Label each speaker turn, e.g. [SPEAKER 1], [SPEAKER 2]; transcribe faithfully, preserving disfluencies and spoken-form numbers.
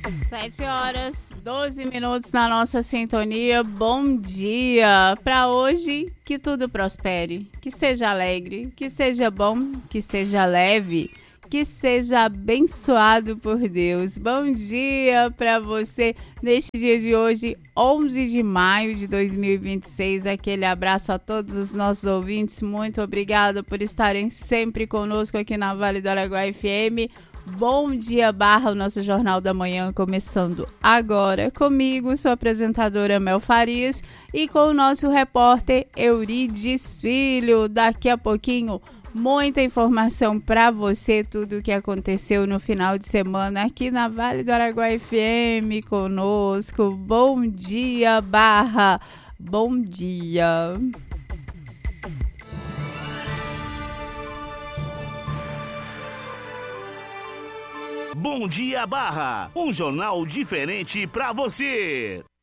[SPEAKER 1] Sete horas, doze minutos na nossa sintonia. Bom dia! Para hoje, que tudo prospere, que seja alegre, que seja bom, que seja leve, que seja abençoado por Deus. Bom dia para você neste dia de hoje, onze de maio de dois mil e vinte e seis. Aquele abraço a todos os nossos ouvintes. Muito obrigada por estarem sempre conosco aqui na Vale do Araguaia F M. Bom dia, Barra, o nosso Jornal da Manhã começando agora comigo, sua apresentadora Mel Farias, e com o nosso repórter Eurides Filho. Daqui a pouquinho, muita informação para você, tudo o que aconteceu no final de semana aqui na Vale do Araguaia F M conosco. Bom dia, Barra, bom dia.
[SPEAKER 2] Bom dia, Barra, um jornal diferente pra você.